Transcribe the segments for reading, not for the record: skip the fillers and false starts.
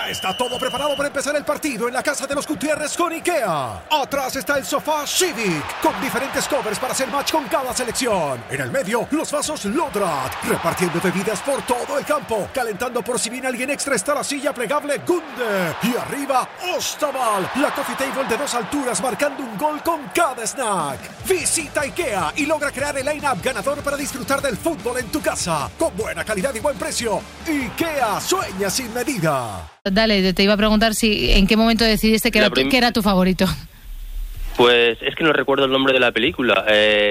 Ya está todo preparado para empezar el partido en la casa de los Gutiérrez con IKEA. Atrás está el sofá Civic, con diferentes covers para hacer match con cada selección. En el medio, los vasos Lodrat, repartiendo bebidas por todo el campo. Calentando por si viene alguien extra está la silla plegable Gunde. Y arriba, Ostaval, la coffee table de 2 alturas marcando un gol con cada snack. Visita IKEA y logra crear el line-up ganador para disfrutar del fútbol en tu casa. Con buena calidad y buen precio. IKEA, sueña sin medida. Dale, te iba a preguntar en qué momento decidiste que era tu favorito. Pues es que no recuerdo el nombre de la película.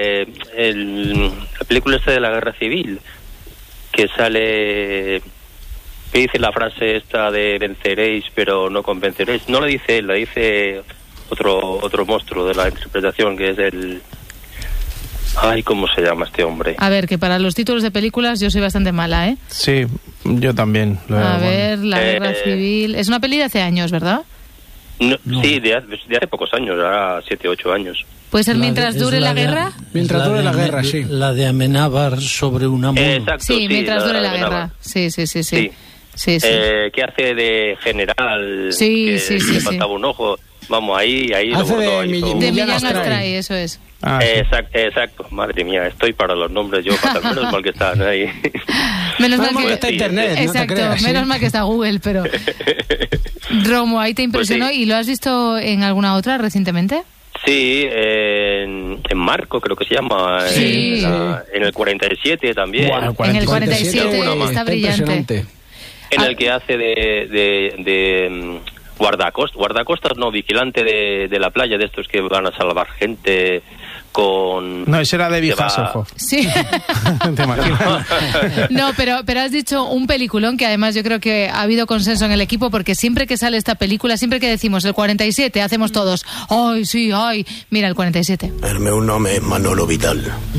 La película esta de la Guerra Civil, que sale, que dice la frase esta de venceréis pero no convenceréis. No la dice él, la dice otro monstruo de la interpretación, que es el... Ay, ¿cómo se llama este hombre? A ver, que para los títulos de películas yo soy bastante mala, ¿eh? Sí, yo también. A ver, la Guerra Civil... Es una peli de hace años, ¿verdad? No. Sí, de hace pocos años, ahora 7, 8 años. ¿Puede ser Mientras dure la guerra? Mientras dure la guerra, sí. La de Amenábar sobre una mono. Exacto, sí, Mientras dure la guerra. Sí. Que hace de general, sí. Le faltaba un ojo. Vamos, ahí hace de Millán Astray, eso es. Exacto, madre mía, estoy para los nombres yo, menos mal que están ahí. Menos mal que está internet, exacto, no te creas, ¿sí? Menos mal que está Google, pero... Romo, ahí te impresionó, pues sí. ¿Y lo has visto en alguna otra recientemente? Sí, en Marco creo que se llama, sí. En el 47 también. Bueno, en el 47 está brillante. En el que hace de guardacostas, no, vigilante de la playa, de estos que van a salvar gente con... No, ese era de Hasselhoff. Sí. ¿Te imaginas? No, pero has dicho un peliculón que además yo creo que ha habido consenso en el equipo, porque siempre que sale esta película, siempre que decimos el 47, hacemos todos, ¡ay, sí, ay! Mira, el 47. El meu nome és Manolo Vital.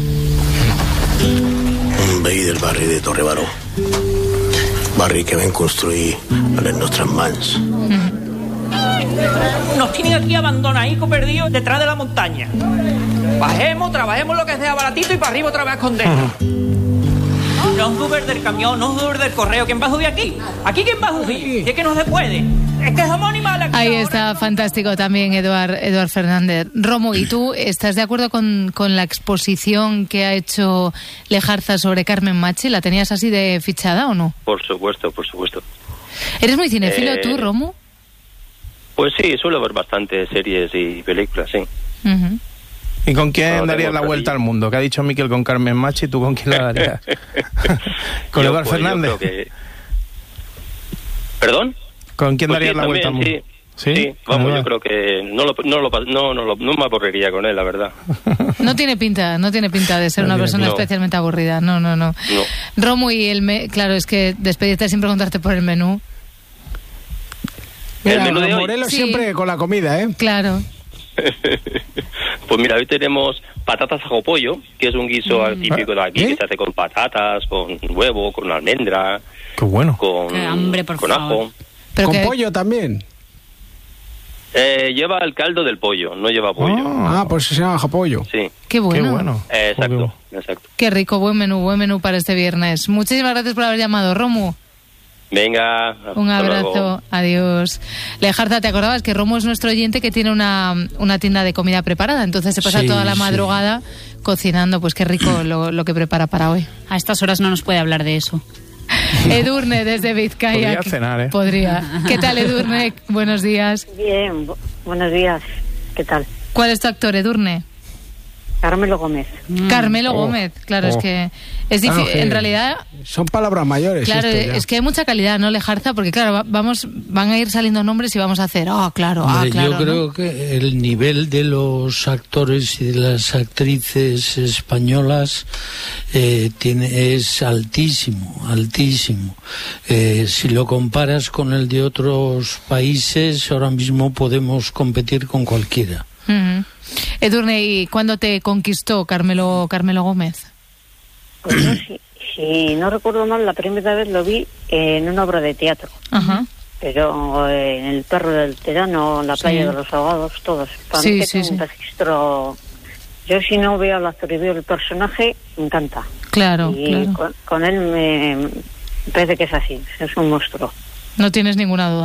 Un veí del barri de Torrebaró. Barri que ven construir a les nostres mans. Nos tienen aquí abandonaditos, perdidos detrás de la montaña. Bajemos, trabajemos lo que sea baratito y para arriba otra vez a escondernos. No os Uber del camión, no os Uber del correo. ¿Quién va a subir aquí? ¿Aquí quién va a subir? Es que no se puede. Es que somos animales. Ahí está, fantástico también Eduard Fernández. Romo, ¿y tú estás de acuerdo con la exposición que ha hecho Lejarza sobre Carmen Machi? ¿La tenías así de fichada o no? Por supuesto. ¿Eres muy cinéfilo tú, Romo? Pues sí, suelo ver bastantes series y películas, sí. Uh-huh. ¿Y con quién darías la vuelta al mundo? Que ha dicho Miquel con Carmen Machi, ¿tú con quién la darías? ¿Con Eduard Fernández? Yo creo que... ¿Perdón? ¿Con quién darías la vuelta al mundo? Sí, vamos, yo creo que no me aburriría con él, la verdad. No tiene pinta de ser una persona especialmente aburrida. No. Romo, y claro, es que despedirte sin preguntarte por el menú. Mira, el menú de hoy. Morelos siempre con la comida, ¿eh? Claro. Pues mira, hoy tenemos patatas ajo pollo, que es un guiso típico de aquí, que se hace con patatas, con huevo, con almendra. Qué bueno. Qué hambre, por con favor. ajo. ¿Con pollo también? Lleva el caldo del pollo, no lleva pollo. Pues se llama ajo pollo. Sí. Qué bueno. Exacto. Qué rico, buen menú para este viernes. Muchísimas gracias por haber llamado, Romu. Venga, un abrazo, luego. Adiós. Lejarza, ¿te acordabas que Romo es nuestro oyente que tiene una tienda de comida preparada? Entonces se pasa toda la madrugada cocinando. Pues qué rico lo que prepara para hoy. A estas horas no nos puede hablar de eso. Edurne, desde Vizcaya. Podría cenar, ¿eh? Podría. ¿Qué tal, Edurne? Buenos días. Bien, buenos días. ¿Qué tal? ¿Cuál es tu actor, Edurne? Carmelo Gómez. Carmelo Gómez, claro, es que es difícil, en realidad... Son palabras mayores. Claro, es que hay mucha calidad, ¿no, Lejarza? Porque claro, van a ir saliendo nombres y vamos a hacer, claro. Yo creo que el nivel de los actores y de las actrices españolas es altísimo. Si lo comparas con el de otros países, ahora mismo podemos competir con cualquiera. Uh-huh. Edurne, ¿y cuándo te conquistó Carmelo Gómez? Pues no, si no recuerdo mal, la primera vez lo vi en una obra de teatro. Ajá. Pero en El perro del tirano, La playa de los ahogados, todos. Para mí que tiene un registro... Yo si no veo al actor y veo el personaje, me encanta. Claro, y con él me parece que es así, es un monstruo. No tienes ninguna duda.